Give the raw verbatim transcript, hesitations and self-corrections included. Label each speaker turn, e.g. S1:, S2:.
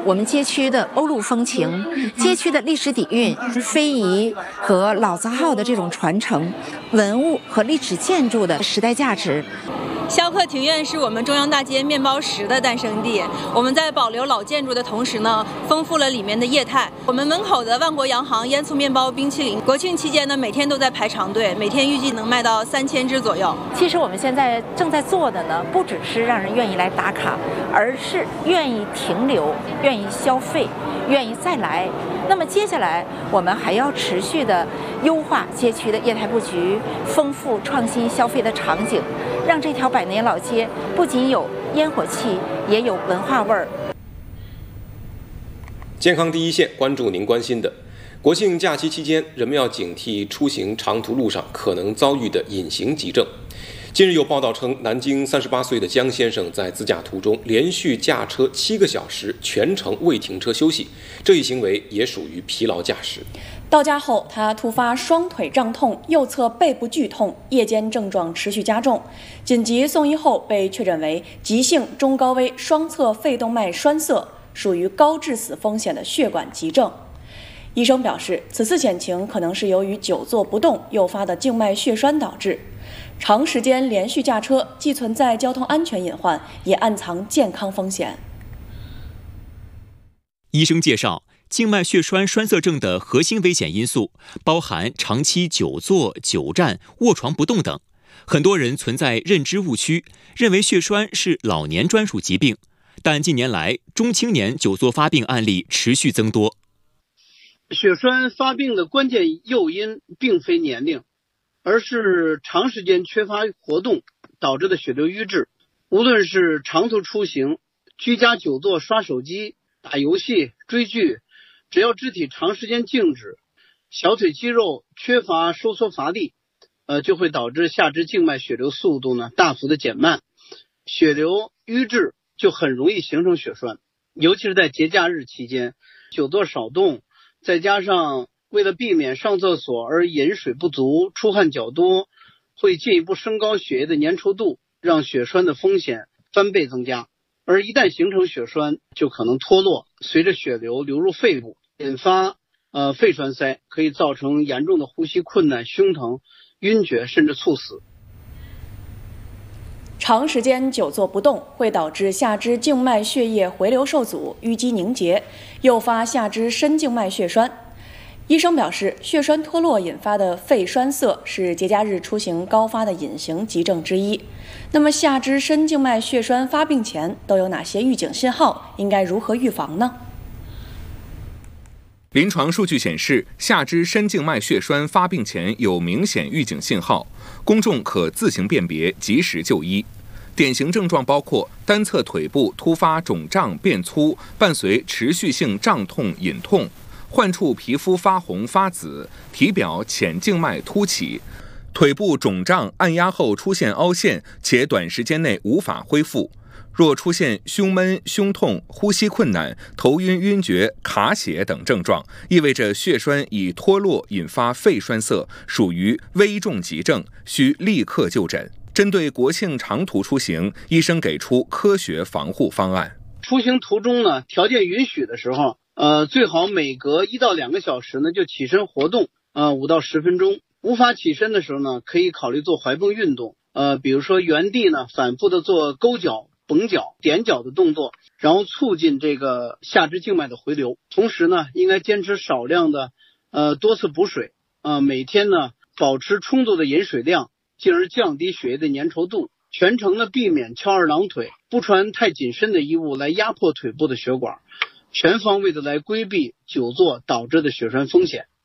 S1: 我们街区的欧陆风情、街区的历史底蕴、非遗和老字号的这种传承、文物和历史建筑的时代价值。
S2: 逍客庭院是我们中央大街面包石的诞生地。我们在保留老建筑的同时呢，丰富了里面的业态。我们门口的万国洋行烟醋面包冰淇淋，国庆期间呢，每天都在排长队，每天预计能卖到三千只左右。
S1: 其实我们现在正在做的呢，不只是让人愿意来打卡，而是愿意停留、愿意消费、愿意再来。那么接下来我们还要持续的优化街区的业态布局，丰富创新消费的场景，让这条百年老街不仅有烟火气，也有文化味儿。
S3: 健康第一线，关注您关心的。国庆假期期间，人们要警惕出行长途路上可能遭遇的隐形急症。近日有报道称，南京三十八岁的江先生在自驾途中连续驾车七个小时，全程未停车休息，这一行为也属于疲劳驾驶。
S4: 到家后，他突发双腿胀痛、右侧背部剧痛，夜间症状持续加重，紧急送医后被确诊为急性中高危双侧肺动脉栓塞，属于高致死风险的血管急症。医生表示，此次险情可能是由于久坐不动诱发的静脉血栓导致。长时间连续驾车既存在交通安全隐患，也暗藏健康风险。
S5: 医生介绍，静脉血栓栓塞症的核心危险因素包含长期久坐、久站、卧床不动等。很多人存在认知误区，认为血栓是老年专属疾病，但近年来中青年久坐发病案例持续增多。
S6: 血栓发病的关键诱因并非年龄，而是长时间缺乏活动导致的血流瘀滞。无论是长途出行、居家久坐刷手机、打游戏、追剧，只要肢体长时间静止，小腿肌肉缺乏收缩乏力，呃，就会导致下肢静脉血流速度呢大幅的减慢，血流瘀滞就很容易形成血栓。尤其是在节假日期间，久坐少动，再加上为了避免上厕所而饮水不足、出汗较多，会进一步升高血液的粘稠度，让血栓的风险翻倍增加。而一旦形成血栓，就可能脱落，随着血流流入肺部，引发呃肺栓塞，可以造成严重的呼吸困难、胸疼、晕厥，甚至猝死。
S4: 长时间久坐不动会导致下肢静脉血液回流受阻、淤积凝结，诱发下肢深静脉血栓。医生表示，血栓脱落引发的肺栓塞是节假日出行高发的隐形急症之一。那么，下肢深静脉血栓发病前都有哪些预警信号？应该如何预防呢？
S7: 临床数据显示，下肢深静脉血栓发病前有明显预警信号，公众可自行辨别，及时就医。典型症状包括单侧腿部突发肿胀变粗，伴随持续性胀痛、隐痛，患处皮肤发红发紫，体表浅静脉凸起，腿部肿胀按压后出现凹陷，且短时间内无法恢复。若出现胸闷、胸痛、呼吸困难、头晕晕厥、卡血等症状，意味着血栓已脱落，引发肺栓塞，属于危重急症，需立刻就诊。针对国庆长途出行，医生给出科学防护方案。
S6: 出行途中呢，条件允许的时候，呃，最好每隔一到两个小时呢就起身活动，呃，五到十分钟。无法起身的时候呢，可以考虑做踝泵运动，呃，比如说原地呢反复的做勾脚、绷脚、踮脚的动作，然后促进这个下肢静脉的回流。同时呢，应该坚持少量的呃多次补水，呃，每天呢保持充足的饮水量，进而降低血液的粘稠度。全程呢避免翘二郎腿，不穿太紧身的衣物来压迫腿部的血管，全方位的来规避久坐导致的血栓风险。